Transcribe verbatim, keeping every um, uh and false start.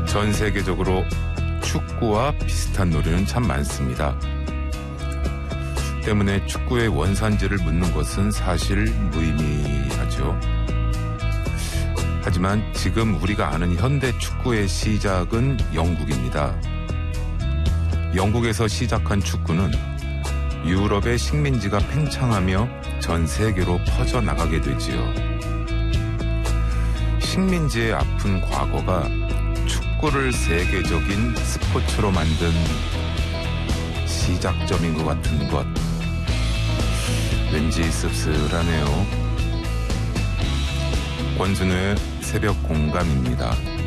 전 세계적으로 축구와 비슷한 노래는 참 많습니다. 때문에 축구의 원산지를 묻는 것은 사실 무의미하죠. 하지만 지금 우리가 아는 현대 축구의 시작은 영국입니다. 영국에서 시작한 축구는 유럽의 식민지가 팽창하며 전 세계로 퍼져나가게 되지요. 식민지의 아픈 과거가 축구를 세계적인 스포츠로 만든 시작점인 것 같은 것. 왠지 씁쓸하네요. 권순우의 새벽 공감입니다.